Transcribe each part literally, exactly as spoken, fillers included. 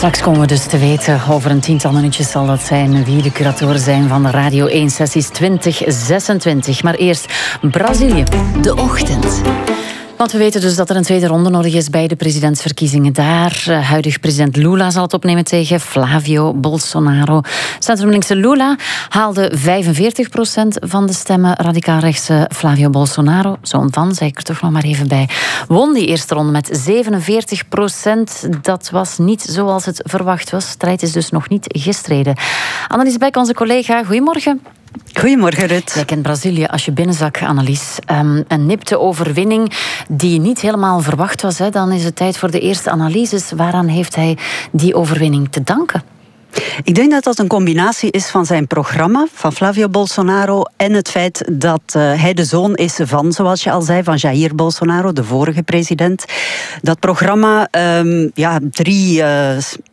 Straks komen we dus te weten, over een tiental minuutjes zal dat zijn, wie de curatoren zijn van de Radio één-sessies twintig zesentwintig. Maar eerst Brazilië. De ochtend. Want we weten dus dat er een tweede ronde nodig is bij de presidentsverkiezingen daar. Huidig president Lula zal het opnemen tegen Flavio Bolsonaro. Centrumlinkse Lula haalde vijfenveertig procent van de stemmen. Radicaal-rechtse Flavio Bolsonaro, zoon van, zeg ik er toch nog maar even bij, won die eerste ronde met zevenenveertig procent. Dat was niet zoals het verwacht was. De strijd is dus nog niet gestreden. Annelies Beck, onze collega, goedemorgen. Goedemorgen, Ruud. Jij kent Brazilië als je binnenzak, Annelies. Um, een nipte overwinning die niet helemaal verwacht was. Hè. Dan is het tijd voor de eerste analyses. Waaraan heeft hij die overwinning te danken? Ik denk dat dat een combinatie is van zijn programma, van Flavio Bolsonaro, en het feit dat uh, hij de zoon is van, zoals je al zei, van Jair Bolsonaro, de vorige president. Dat programma, um, ja, drie... Uh,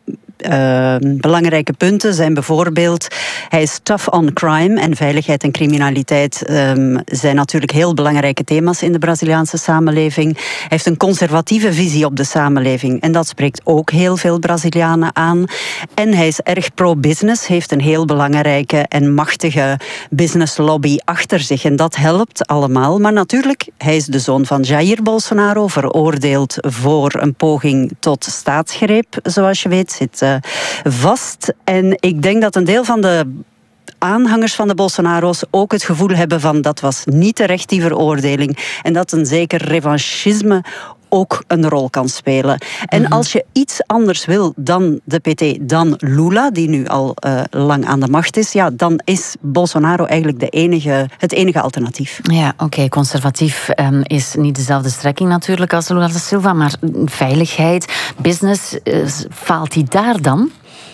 Uh, belangrijke punten zijn bijvoorbeeld, hij is tough on crime en veiligheid en criminaliteit um, zijn natuurlijk heel belangrijke thema's in de Braziliaanse samenleving. Hij heeft een conservatieve visie op de samenleving en dat spreekt ook heel veel Brazilianen aan. En hij is erg pro-business, heeft een heel belangrijke en machtige business lobby achter zich en dat helpt allemaal. Maar natuurlijk, hij is de zoon van Jair Bolsonaro, veroordeeld voor een poging tot staatsgreep, zoals je weet, zit uh, vast. En ik denk dat een deel van de aanhangers van de Bolsonaro's ook het gevoel hebben van dat was niet terecht, die veroordeling. En dat een zeker revanchisme ook een rol kan spelen. En mm-hmm. als je iets anders wil dan de P T, dan Lula, die nu al uh, lang aan de macht is, ja, dan is Bolsonaro eigenlijk de enige, het enige alternatief. Ja, oké, okay. Conservatief um, is niet dezelfde strekking natuurlijk als Lula da Silva, maar veiligheid, business, uh, faalt hij daar dan?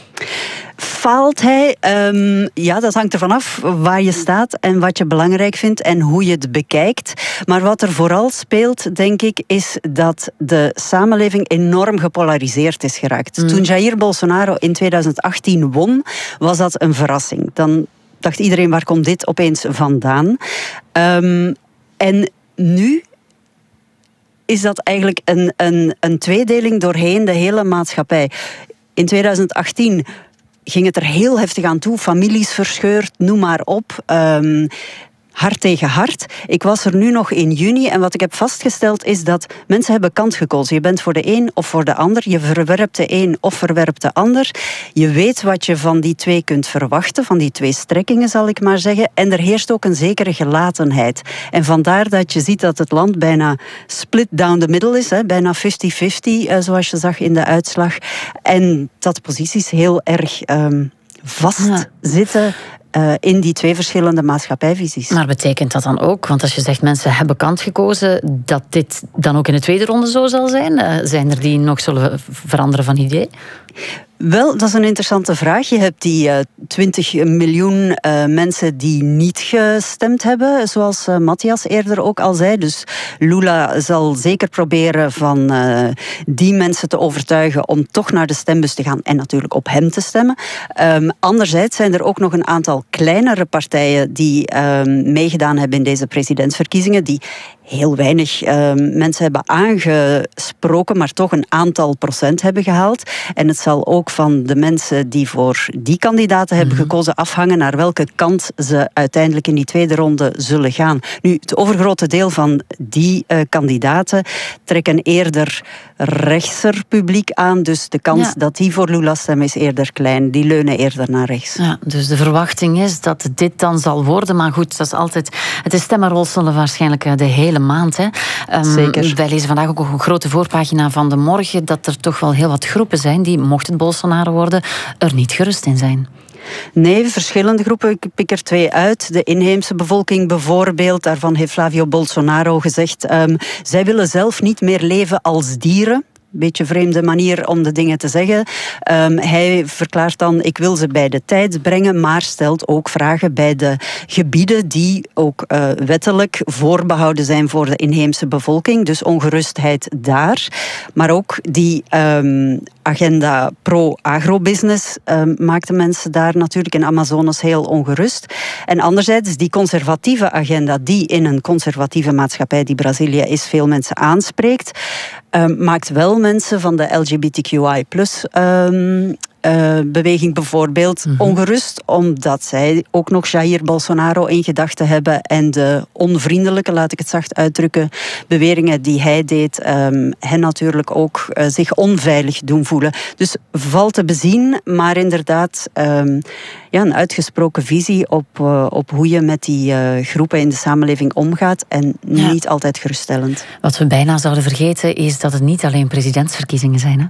Faalt hij? Um, ja, dat hangt ervan af waar je staat en wat je belangrijk vindt en hoe je het bekijkt. Maar wat er vooral speelt, denk ik, is dat de samenleving enorm gepolariseerd is geraakt. Mm. Toen Jair Bolsonaro in tweeduizend achttien won, was dat een verrassing. Dan dacht iedereen, waar komt dit opeens vandaan? Um, en nu is dat eigenlijk een, een, een tweedeling doorheen de hele maatschappij. In tweeduizend achttien ging het er heel heftig aan toe. Families verscheurd, noem maar op. Um, hart tegen hart. Ik was er nu nog in juni en wat ik heb vastgesteld is dat mensen hebben kant gekozen. Je bent voor de een of voor de ander. Je verwerpt de een of verwerpt de ander. Je weet wat je van die twee kunt verwachten, van die twee strekkingen zal ik maar zeggen. En er heerst ook een zekere gelatenheid. En vandaar dat je ziet dat het land bijna split down the middle is, hè, bijna vijftig vijftig, uh, zoals je zag in de uitslag. En dat posities heel erg um, vastzitten. Ja. Uh, in die twee verschillende maatschappijvisies. Maar betekent dat dan ook, want als je zegt mensen hebben kant gekozen, dat dit dan ook in de tweede ronde zo zal zijn? Uh, zijn er die nog zullen veranderen van idee? Wel, dat is een interessante vraag. Je hebt die uh, twintig miljoen uh, mensen die niet gestemd hebben, zoals uh, Matthias eerder ook al zei. Dus Lula zal zeker proberen van uh, die mensen te overtuigen om toch naar de stembus te gaan en natuurlijk op hem te stemmen. Um, anderzijds zijn er ook nog een aantal kleinere partijen die um, meegedaan hebben in deze presidentsverkiezingen, die heel weinig uh, mensen hebben aangesproken, maar toch een aantal procent hebben gehaald. En het zal ook van de mensen die voor die kandidaten hebben mm-hmm. gekozen afhangen naar welke kant ze uiteindelijk in die tweede ronde zullen gaan. Nu, het overgrote deel van die uh, kandidaten trekken eerder rechtser publiek aan, dus de kans ja. dat die voor Lula stemmen is eerder klein. Die leunen eerder naar rechts. Ja, dus de verwachting is dat dit dan zal worden, maar goed, dat is altijd, het is stemmenrolselen waarschijnlijk de hele maand. Hè. Um, Zeker. Wij lezen vandaag ook op een grote voorpagina van De Morgen dat er toch wel heel wat groepen zijn die, mocht het Bolsonaro worden, er niet gerust in zijn. Nee, verschillende groepen. Ik pik er twee uit. De inheemse bevolking bijvoorbeeld. Daarvan heeft Flavio Bolsonaro gezegd, um, zij willen zelf niet meer leven als dieren. Beetje vreemde manier om de dingen te zeggen. Um, hij verklaart dan, ik wil ze bij de tijd brengen, maar stelt ook vragen bij de gebieden die ook uh, wettelijk voorbehouden zijn voor de inheemse bevolking. Dus ongerustheid daar. Maar ook die um, agenda pro-agrobusiness um, maakt de mensen daar natuurlijk in Amazonas heel ongerust. En anderzijds die conservatieve agenda die in een conservatieve maatschappij die Brazilië is veel mensen aanspreekt. uh, maakt wel mensen van de L G B T Q I plus um, Uh, beweging bijvoorbeeld mm-hmm. ongerust, omdat zij ook nog Jair Bolsonaro in gedachten hebben en de onvriendelijke, laat ik het zacht uitdrukken, beweringen die hij deed, um, hen natuurlijk ook uh, zich onveilig doen voelen. Dus valt te bezien, maar inderdaad um, ja, een uitgesproken visie op, uh, op hoe je met die uh, groepen in de samenleving omgaat en ja. niet altijd geruststellend. Wat we bijna zouden vergeten is dat het niet alleen presidentsverkiezingen zijn, hè?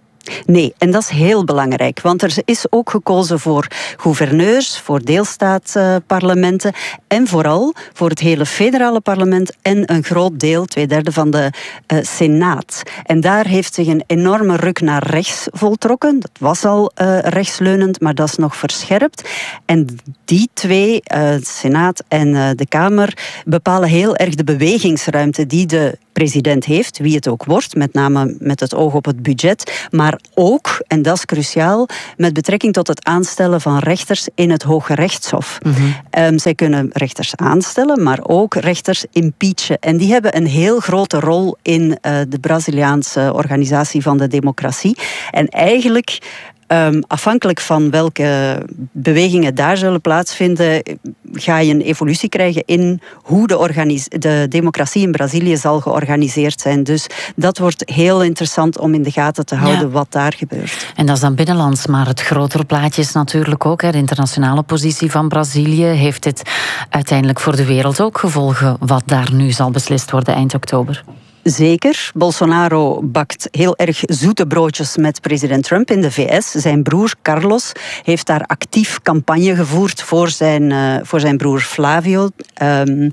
Nee, en dat is heel belangrijk, want er is ook gekozen voor gouverneurs, voor deelstaatparlementen en vooral voor het hele federale parlement en een groot deel, twee derde van de uh, Senaat. En daar heeft zich een enorme ruk naar rechts voltrokken. Dat was al uh, rechtsleunend, maar dat is nog verscherpt. En die twee, uh, de Senaat en uh, de Kamer, bepalen heel erg de bewegingsruimte die de president heeft, wie het ook wordt, met name met het oog op het budget, maar ook, en dat is cruciaal, met betrekking tot het aanstellen van rechters in het Hoge Rechtshof. Mm-hmm. Um, zij kunnen rechters aanstellen, maar ook rechters impeachen. En die hebben een heel grote rol in uh, de Braziliaanse organisatie van de democratie. En eigenlijk Um, afhankelijk van welke bewegingen daar zullen plaatsvinden, ga je een evolutie krijgen in hoe de, organis- de democratie in Brazilië zal georganiseerd zijn. Dus dat wordt heel interessant om in de gaten te houden ja. wat daar gebeurt. En dat is dan binnenlands, maar het grotere plaatje is natuurlijk ook, hè, de internationale positie van Brazilië. Heeft dit uiteindelijk voor de wereld ook gevolgen, wat daar nu zal beslist worden eind oktober? Zeker. Bolsonaro bakt heel erg zoete broodjes met president Trump in de V S. Zijn broer Carlos heeft daar actief campagne gevoerd voor zijn, uh, voor zijn broer Flavio. Um,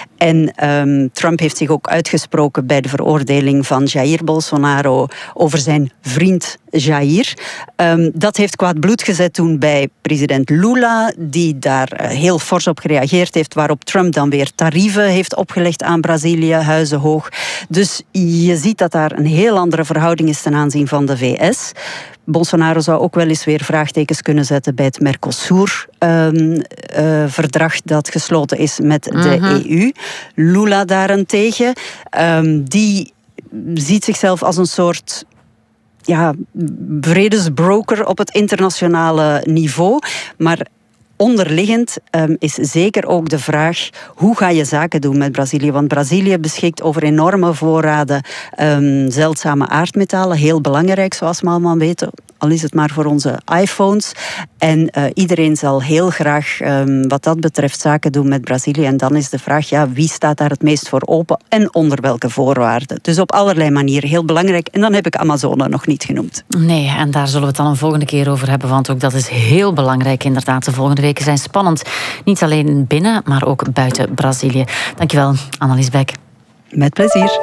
en um, Trump heeft zich ook uitgesproken bij de veroordeling van Jair Bolsonaro over zijn vriend Jair. Um, dat heeft kwaad bloed gezet toen bij president Lula, die daar uh, heel fors op gereageerd heeft, waarop Trump dan weer tarieven heeft opgelegd aan Brazilië, huizenhoog. Dus je ziet dat daar een heel andere verhouding is ten aanzien van de V S. Bolsonaro zou ook wel eens weer vraagtekens kunnen zetten bij het Mercosur-verdrag um, uh, dat gesloten is met de mm-hmm. E U. Lula daarentegen, um, die ziet zichzelf als een soort ja, vredesbroker op het internationale niveau, maar onderliggend um, is zeker ook de vraag, hoe ga je zaken doen met Brazilië? Want Brazilië beschikt over enorme voorraden um, zeldzame aardmetalen. Heel belangrijk, zoals we allemaal weten. Al is het maar voor onze iPhones. En uh, iedereen zal heel graag um, wat dat betreft zaken doen met Brazilië. En dan is de vraag, ja, wie staat daar het meest voor open en onder welke voorwaarden? Dus op allerlei manieren heel belangrijk. En dan heb ik Amazone nog niet genoemd. Nee, en daar zullen we het dan een volgende keer over hebben. Want ook dat is heel belangrijk inderdaad. De volgende weken zijn spannend. Niet alleen binnen, maar ook buiten Brazilië. Dankjewel, Annelies Beck. Met plezier.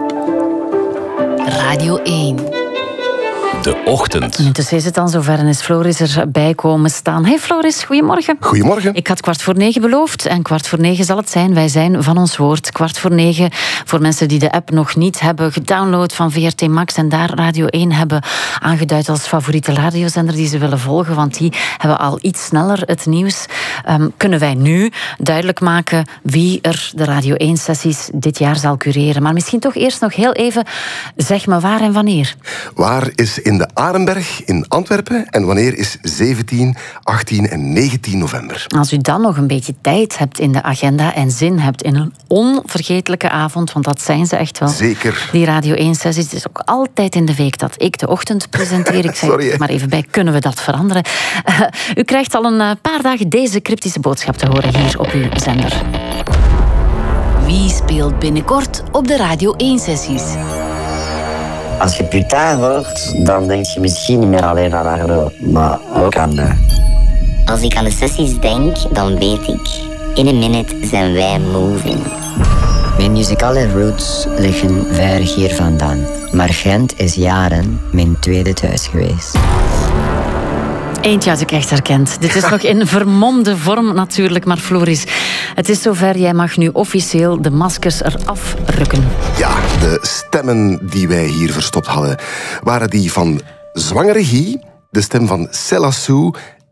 Radio één. De ochtend. En intussen is het dan zover en is Floris erbij komen staan. Hey Floris, goedemorgen. Goedemorgen. Ik had kwart voor negen beloofd en kwart voor negen zal het zijn. Wij zijn van ons woord. Kwart voor negen voor mensen die de app nog niet hebben gedownload van V R T Max en daar Radio één hebben aangeduid als favoriete radiozender die ze willen volgen, want die hebben al iets sneller het nieuws. Um, kunnen wij nu duidelijk maken wie er de Radio één-sessies dit jaar zal cureren. Maar misschien toch eerst nog heel even, zeg me waar en wanneer. Waar is in de Arenberg in Antwerpen en wanneer is zeventien, achttien en negentien november. Als u dan nog een beetje tijd hebt in de agenda en zin hebt in een onvergetelijke avond, want dat zijn ze echt wel. Zeker. Die Radio één-sessies. Het is ook altijd in de week dat ik de ochtend presenteer. Ik zeg er maar even bij, kunnen we dat veranderen? Uh, u krijgt al een paar dagen deze cryptische boodschap te horen hier op uw zender. Wie speelt binnenkort op de Radio één-sessies? Als je Plutarch hoort, dan denk je misschien niet meer alleen aan Arno, maar ook aan de... Als ik aan de sessies denk, dan weet ik, in een minute zijn wij moving. Mijn muzikale roots liggen ver hier vandaan, maar Gent is jaren mijn tweede thuis geweest. Eentje had ik echt herkend. Dit is nog in vermomde vorm natuurlijk, maar Floris, het is zover. Jij mag nu officieel de maskers eraf rukken. Ja, de stemmen die wij hier verstopt hadden, waren die van zwangere Guy, de stem van Céla Sou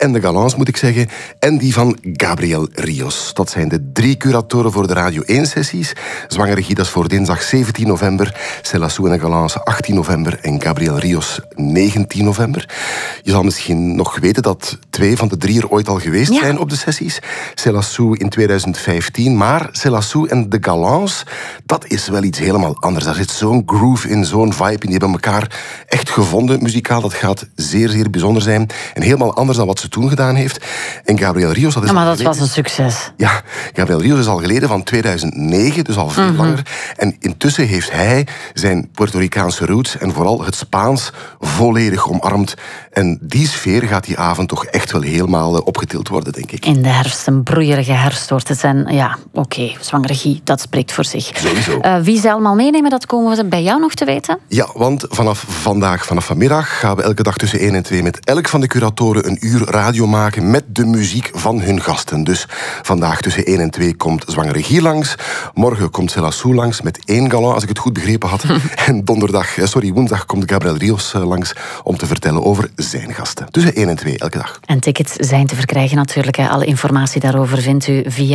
en de Galants, moet ik zeggen. En die van Gabriel Rios. Dat zijn de drie curatoren voor de Radio één-sessies. Zwangere Guy, dat is voor dinsdag zeventien november. Célassou en de Galants achttien november. En Gabriel Rios negentien november. Je zal misschien nog weten dat twee van de drie er ooit al geweest ja. zijn op de sessies. Célassou in tweeduizend vijftien. Maar Célassou en de Galants, dat is wel iets helemaal anders. Daar zit zo'n groove in, zo'n vibe in. Die hebben elkaar echt gevonden, muzikaal. Dat gaat zeer, zeer bijzonder zijn. En helemaal anders dan wat ze toen gedaan heeft. En Gabriel Rios... Dat is ja, maar dat geleden... was een succes. Ja, Gabriel Rios is al geleden van tweeduizend negen, dus al veel mm-hmm. langer. En intussen heeft hij zijn Puerto Ricaanse roots en vooral het Spaans volledig omarmd. En die sfeer gaat die avond toch echt wel helemaal opgetild worden, denk ik. In de herfst, een broeierige herfst wordt het. En ja, oké, okay, Zwangere Guy, dat spreekt voor zich. Sowieso. Uh, wie ze allemaal meenemen, dat komen we bij jou nog te weten? Ja, want vanaf vandaag, vanaf vanmiddag, gaan we elke dag tussen één en twee met elk van de curatoren een uur radio maken met de muziek van hun gasten. Dus vandaag tussen één en twee komt Zwangere Guy langs. Morgen komt Célassou langs met één galant, als ik het goed begrepen had. En donderdag, sorry, woensdag komt Gabriel Rios langs om te vertellen over zijn gasten. Tussen één en twee elke dag. En tickets zijn te verkrijgen natuurlijk. Alle informatie daarover vindt u via